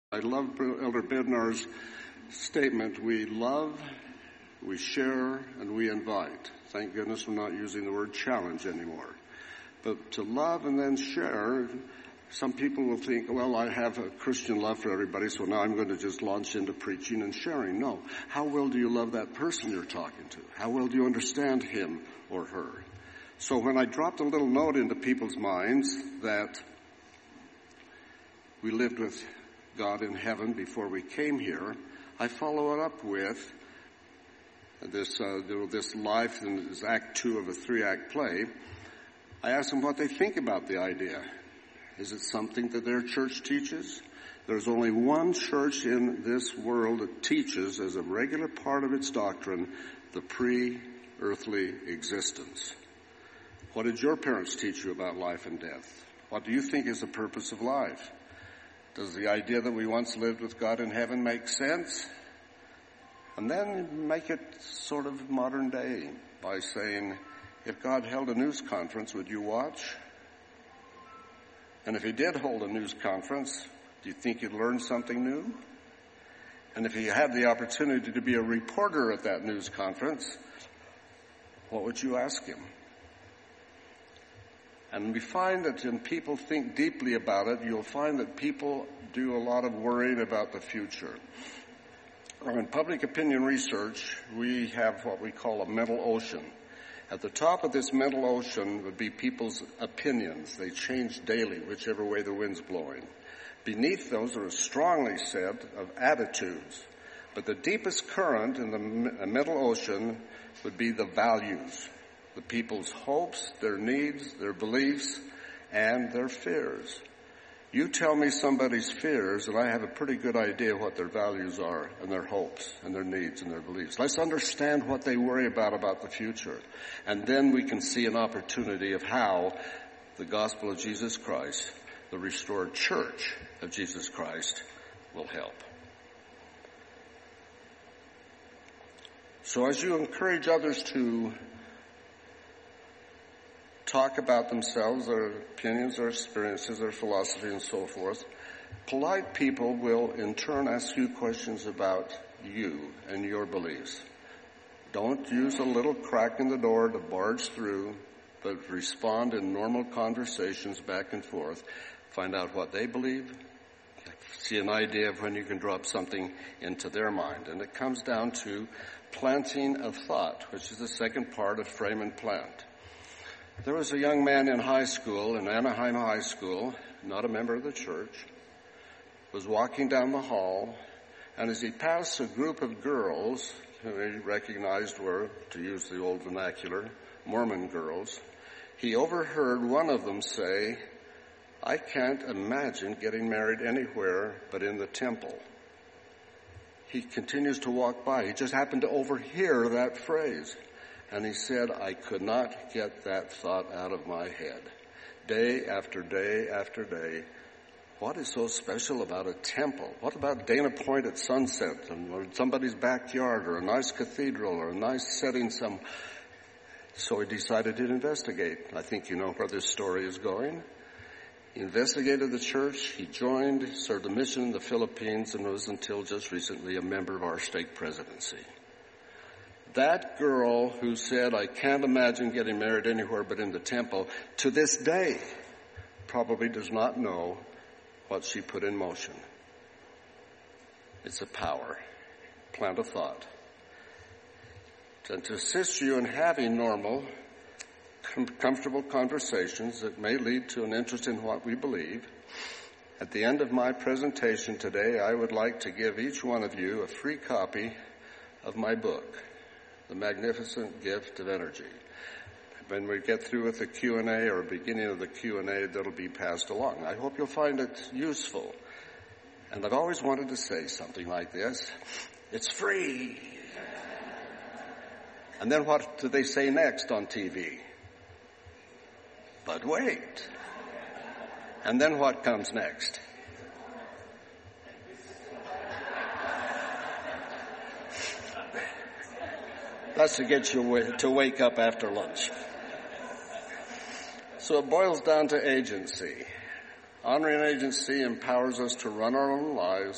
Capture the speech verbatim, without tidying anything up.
I love Elder Bednar's statement, we love, we share, and we invite. Thank goodness we're not using the word challenge anymore. But to love and then share, some people will think, well, I have a Christian love for everybody, so now I'm going to just launch into preaching and sharing. No. How well do you love that person you're talking to? How well do you understand him or her? So when I dropped a little note into people's minds that we lived with God in heaven before we came here, I follow it up with this uh, this life in this act two of a three-act play. I ask them what they think about the idea. Is it something that their church teaches? There's only one church in this world that teaches as a regular part of its doctrine the pre-earthly existence. What did your parents teach you about life and death? What do you think is the purpose of life? Does the idea that we once lived with God in heaven make sense? And then make it sort of modern day by saying, if God held a news conference, would you watch? And if he did hold a news conference, do you think you'd learn something new? And if you had the opportunity to be a reporter at that news conference, what would you ask him? And we find that when people think deeply about it, you'll find that people do a lot of worrying about the future. In public opinion research, we have what we call a mental ocean. At the top of this mental ocean would be people's opinions. They change daily, whichever way the wind's blowing. Beneath those are a strongly said of attitudes. But the deepest current in the mental ocean would be the values. The people's hopes, their needs, their beliefs, and their fears. You tell me somebody's fears, and I have a pretty good idea what their values are, and their hopes, and their needs, and their beliefs. Let's understand what they worry about about the future. And then we can see an opportunity of how the gospel of Jesus Christ, the restored church of Jesus Christ, will help. So as you encourage others to talk about themselves, their opinions, their experiences, their philosophy, and so forth, polite people will in turn ask you questions about you and your beliefs. Don't use a little crack in the door to barge through, but respond in normal conversations back and forth. Find out what they believe. See an idea of when you can drop something into their mind. And it comes down to planting of thought, which is the second part of frame and plant. There was a young man in high school, in Anaheim High School, not a member of the church, was walking down the hall, and as he passed a group of girls who he recognized were, to use the old vernacular, Mormon girls, he overheard one of them say, "I can't imagine getting married anywhere but in the temple." He continues to walk by. He just happened to overhear that phrase. And he said, I could not get that thought out of my head. Day after day after day, what is so special about a temple? What about Dana Point at sunset, or somebody's backyard, or a nice cathedral, or a nice setting some... So he decided to investigate. I think you know where this story is going. He investigated the church, he joined, served a mission in the Philippines, and was until just recently a member of our stake presidency. That girl who said, I can't imagine getting married anywhere but in the temple, to this day probably does not know what she put in motion. It's a power. Plant a thought. And to assist you in having normal, com- comfortable conversations that may lead to an interest in what we believe, at the end of my presentation today, I would like to give each one of you a free copy of my book, The Magnificent Gift of Energy. When we get through with the Q and A or beginning of the Q and A, that'll be passed along. I hope you'll find it useful. And I've always wanted to say something like this. It's free. And then what do they say next on T V? But wait. And then what comes next? That's to get you to wake up after lunch. So it boils down to agency. Honoring agency empowers us to run our own lives